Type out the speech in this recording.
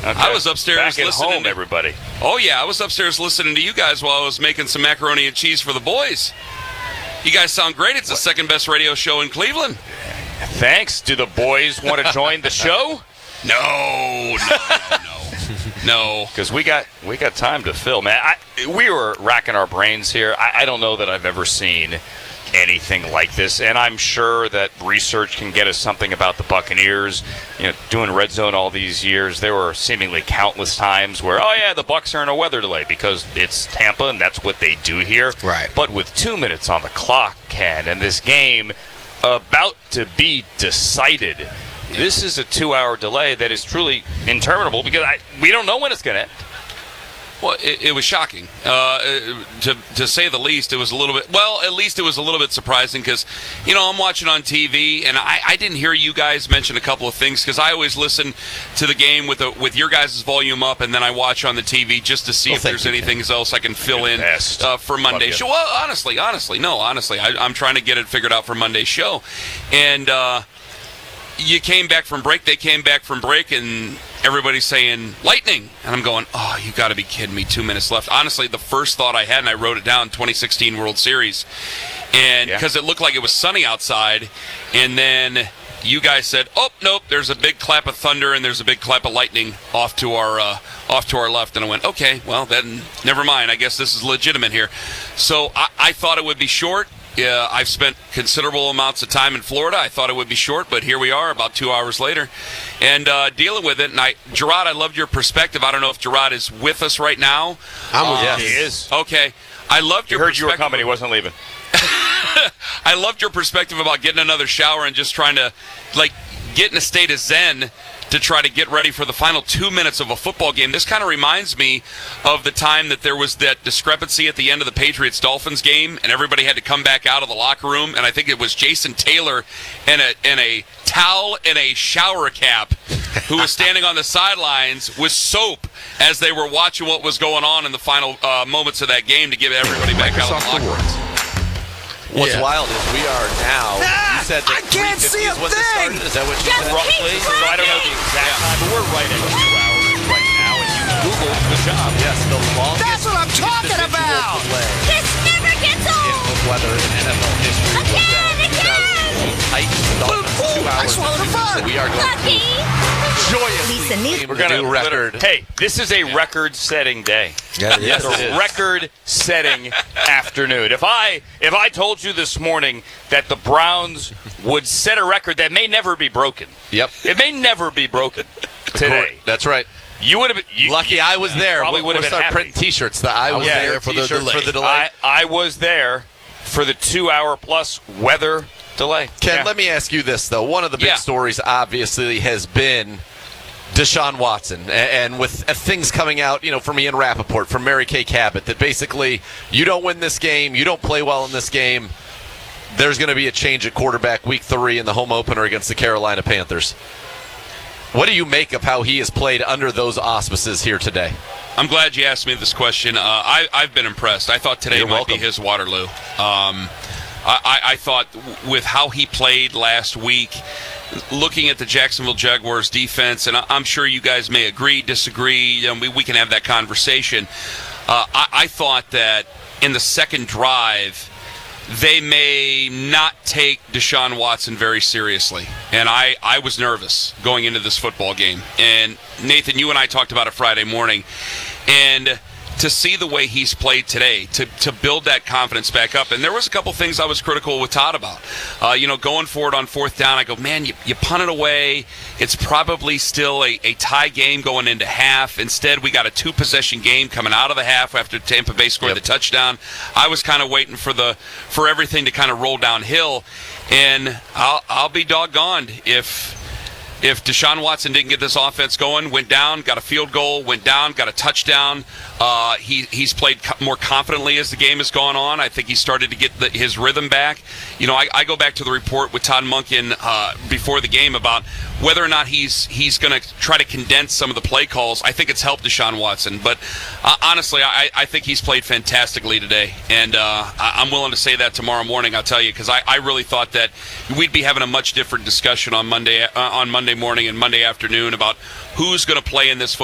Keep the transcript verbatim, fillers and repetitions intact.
Okay. I was upstairs Back at listening home, to everybody. Oh yeah, I was upstairs listening to you guys while I was making some macaroni and cheese for the boys. You guys sound great. It's the second best radio show in Cleveland. Thanks. Do the boys want to join the show? No, no, no, no. Because we got we got time to fill, man. I, we were racking our brains here. I, I don't know that I've ever seen anything like this, and I'm sure that research can get us something about the Buccaneers. You know, doing Red Zone all these years, there were seemingly countless times where, oh yeah, the Bucs are in a weather delay because it's Tampa and that's what they do here. Right. But with two minutes on the clock, Ken, and this game about to be decided, this is a two-hour delay that is truly interminable because I, we don't know when it's going to end. Well, it, it was shocking, uh, to to say the least. It was a little bit, well, at least it was a little bit surprising because, you know, I'm watching on T V, and I, I didn't hear you guys mention a couple of things because I always listen to the game with a, with your guys' volume up, and then I watch on the T V just to see well, if there's you, anything Ken. else I can fill You're in best. uh, for Monday's show. Well, honestly, honestly, no, honestly, I, I'm trying to get it figured out for Monday's show. And uh, you came back from break, they came back from break, and everybody's saying lightning, and I'm going, oh, you got to be kidding me. Two minutes left. Honestly, the first thought I had, and I wrote it down, twenty sixteen World Series, and because yeah. it looked like it was sunny outside, and then you guys said, oh nope, there's a big clap of thunder and there's a big clap of lightning off to our uh, off to our left, and I went, okay, well then never mind, I guess this is legitimate here. So I, I thought it would be short. Yeah, I've spent considerable amounts of time in Florida. I thought it would be short, but here we are about two hours later and uh, dealing with it. And I, Gerard, I loved your perspective. I don't know if Gerard is with us right now. I'm with uh, you. He is. Okay. I loved your You heard perspective. you were coming. He wasn't leaving. I loved your perspective about getting another shower and just trying to, like, get in a state of zen to try to get ready for the final two minutes of a football game. This kind of reminds me of the time that there was that discrepancy at the end of the Patriots-Dolphins game, and everybody had to come back out of the locker room, and I think it was Jason Taylor in a, in a towel and a shower cap who was standing on the sidelines with soap as they were watching what was going on in the final uh, moments of that game to get everybody back out of the locker room. What's Yeah. wild is we are now. Ah, you said that I can't three fifty see a is when this thing. started. Is that what you Just said? Roughly. keep So I don't know the exact time, but we're right at two hours right now, and you Googled the job. Yes, the longest. That's what I'm talking individual about. delay This never gets in old. weather in N F L history was Again, that again. Titans Dolphins two I hours. swallowed a fart. We are going Lucky. joyously Lisa Neal. claim We're the gonna new record. Hey, this is a record-setting day. Yeah, Yes, It's it a is. record-setting afternoon. If I if I told you this morning that the Browns would set a record that may never be broken, Yep. it may never be broken today, That's right. you would have been you, Lucky I was there. probably We'll would have been start happy. printing T-shirts. The I was Yeah, there for the, T-shirt for the delay. I, I was there for the two-hour plus weather delay. Ken, Yeah. let me ask you this, though. One of the big Yeah. stories, obviously, has been Deshaun Watson. A- And with uh, things coming out, you know, from Ian Rappaport, from Mary Kay Cabot, that basically you don't win this game, you don't play well in this game, there's going to be a change at quarterback week three in the home opener against the Carolina Panthers. What do you make of how he has played under those auspices here today? I'm glad you asked me this question. Uh, I, I've been impressed. I thought today You're might be welcome. his Waterloo. Um, I, I, I thought w- with how he played last week, looking at the Jacksonville Jaguars defense, and I, I'm sure you guys may agree, disagree, and we, we can have that conversation. Uh, I, I thought that in the second drive, they may not take Deshaun Watson very seriously. And I, I was nervous going into this football game. And Nathan, you and I talked about it Friday morning. And to see the way he's played today, to to build that confidence back up. And there was a couple things I was critical with Todd about. Uh, you know, going forward on fourth down, I go, man, you, you punt it away. It's probably still a, a tie game going into half. Instead, we got a two-possession game coming out of the half after Tampa Bay scored Yep. the touchdown. I was kind of waiting for the for everything to kind of roll downhill. And I'll, I'll be doggone if... If Deshaun Watson didn't get this offense going, went down, got a field goal, went down, got a touchdown, uh, he he's played co- more confidently as the game has gone on. I think he started to get the, his rhythm back. You know, I, I go back to the report with Todd Monken uh, before the game about whether or not he's he's going to try to condense some of the play calls. I think it's helped Deshaun Watson. But uh, honestly, I, I think he's played fantastically today. And uh, I, I'm willing to say that tomorrow morning, I'll tell you, because I, I really thought that we'd be having a much different discussion on Monday uh, on Monday morning and Monday afternoon about who's going to play in this football